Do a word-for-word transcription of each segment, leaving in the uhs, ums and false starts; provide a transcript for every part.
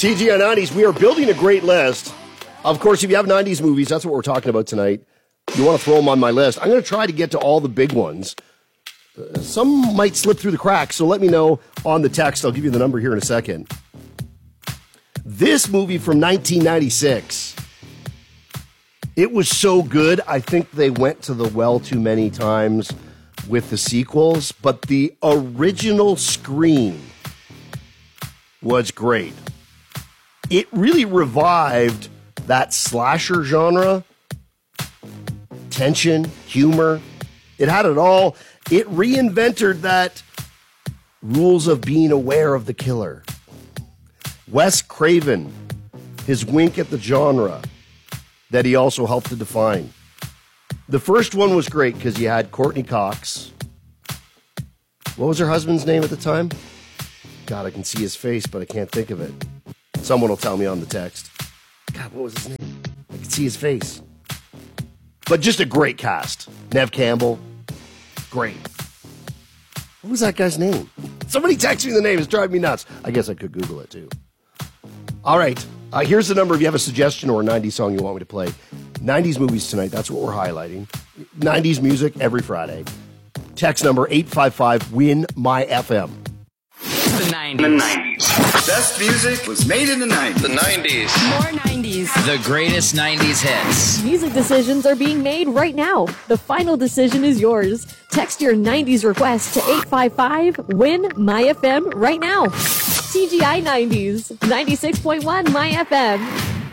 T G I nineties, we are building a great list. Of course, if you have nineties movies, that's what we're talking about tonight. You want to throw them on my list. I'm going to try to get to all the big ones. Uh, some might slip through the cracks, so let me know on the text. I'll give you the number here in a second. This movie from nineteen ninety-six, it was so good, I think they went to the well too many times with the sequels, but the original Scream was great. It really revived that slasher genre. Tension, humor, it had it all. It reinvented that rules of being aware of the killer. Wes Craven, his wink at the genre that he also helped to define. The first one was great because you had Courtney Cox. What was her husband's name at the time? God, I can see his face, but I can't think of it. Someone will tell me on the text. God, what was his name? I can see his face. But just a great cast. Nev Campbell. Great. What was that guy's name? Somebody text me the name. It's driving me nuts. I guess I could Google it too. All right. Uh, here's the number if you have a suggestion or a nineties song you want me to play. nineties movies tonight. That's what we're highlighting. nineties music every Friday. Text number eight five five, W I N M Y F M. The nineties. The nineties. Best music was made in the nineties. The nineties. More nineties. The greatest nineties hits. Music decisions are being made right now. The final decision is yours. Text your nineties request to eight five five, W I N M Y F M right now. T G I nineties, ninety-six point one My F M.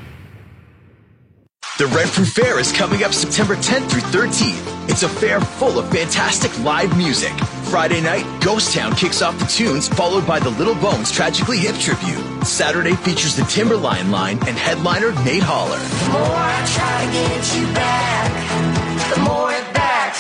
The Renfrew Fair is coming up September tenth through thirteenth. It's a fair full of fantastic live music. Friday night, Ghost Town kicks off the tunes, followed by the Little Bones Tragically Hip tribute. Saturday features the Timberline Line and headliner Nate Holler. The more I try to get you back, the more it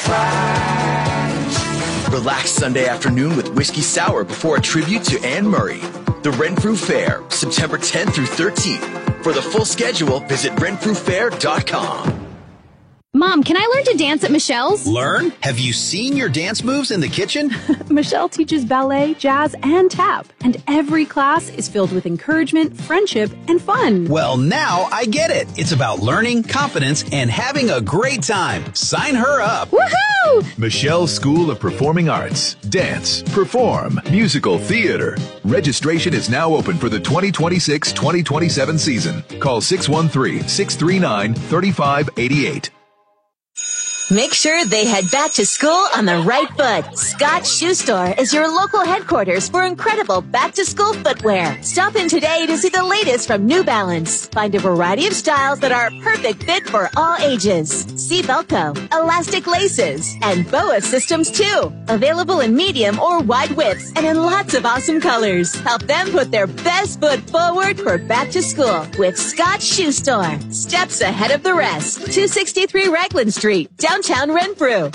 backfires. Relax Sunday afternoon with Whiskey Sour before a tribute to Anne Murray. The Renfrew Fair, September tenth through thirteenth. For the full schedule, visit renfrew fair dot com. Mom, can I learn to dance at Michelle's? Learn? Have you seen your dance moves in the kitchen? Michelle teaches ballet, jazz, and tap, and every class is filled with encouragement, friendship, and fun. Well, now I get it. It's about learning, confidence, and having a great time. Sign her up. Woohoo! Michelle's School of Performing Arts. Dance, perform, musical theater. Registration is now open for the twenty twenty-six twenty twenty-seven season. Call six one three, six three nine, three five eight eight. Make sure they head back to school on the right foot. Scott Shoe Store is your local headquarters for incredible back-to-school footwear. Stop in today to see the latest from New Balance. Find a variety of styles that are a perfect fit for all ages. See Velcro, elastic laces, and BOA systems too. Available in medium or wide widths and in lots of awesome colors. Help them put their best foot forward for back to school with Scott Shoe Store. Steps ahead of the rest. two sixty-three Raglan Street, downtown Renfrew.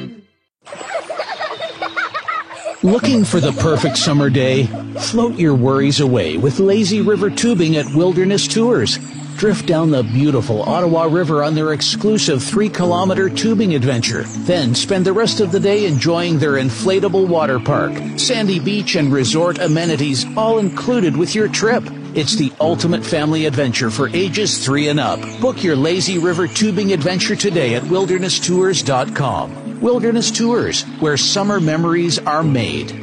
Looking for the perfect summer day? Float your worries away with Lazy River Tubing at Wilderness Tours. Drift down the beautiful Ottawa River on their exclusive three-kilometer tubing adventure. Then spend the rest of the day enjoying their inflatable water park, sandy beach, and resort amenities all included with your trip. It's the ultimate family adventure for ages three and up. Book your Lazy River Tubing adventure today at wilderness tours dot com. Wilderness Tours, where summer memories are made.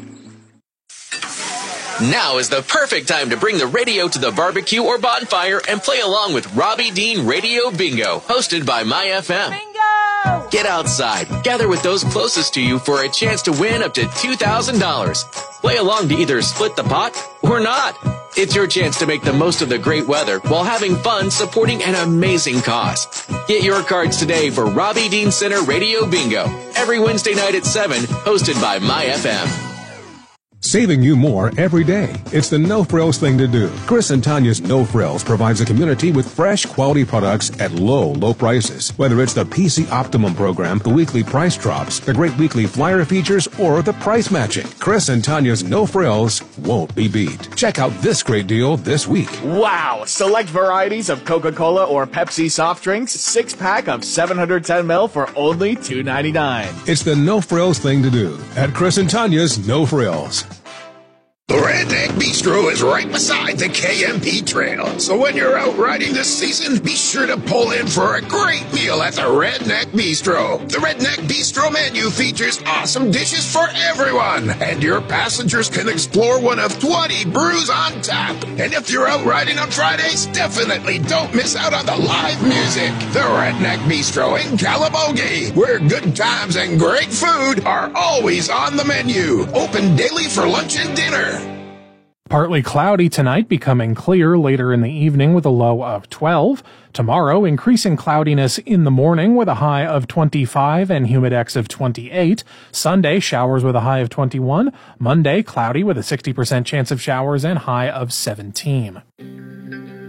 Now is the perfect time to bring the radio to the barbecue or bonfire and play along with Robbie Dean Radio Bingo, hosted by My F M. Bingo! Get outside, gather with those closest to you for a chance to win up to two thousand dollars. Play along to either split the pot or not. It's your chance to make the most of the great weather while having fun supporting an amazing cause. Get your cards today for Robbie Dean Center Radio Bingo, every Wednesday night at seven, hosted by My F M. Saving you more every day. It's the No Frills thing to do. Chris and Tanya's No Frills provides a community with fresh, quality products at low, low prices. Whether it's the P C Optimum program, the weekly price drops, the great weekly flyer features, or the price matching, Chris and Tanya's No Frills won't be beat. Check out this great deal this week. Wow! Select varieties of Coca-Cola or Pepsi soft drinks, six-pack of seven hundred ten milliliters for only two ninety-nine. It's the No Frills thing to do at Chris and Tanya's No Frills. The Redneck Bistro is right beside the K M P Trail. So when you're out riding this season, be sure to pull in for a great meal at the Redneck Bistro. The Redneck Bistro menu features awesome dishes for everyone. And your passengers can explore one of twenty brews on tap. And if you're out riding on Fridays, definitely don't miss out on the live music. The Redneck Bistro in Calabogie, where good times and great food are always on the menu. Open daily for lunch and dinner. Partly cloudy tonight, becoming clear later in the evening with a low of twelve. Tomorrow, increasing cloudiness in the morning with a high of twenty-five and humidex of twenty-eight. Sunday, showers with a high of twenty-one. Monday, cloudy with a sixty percent chance of showers and high of seventeen.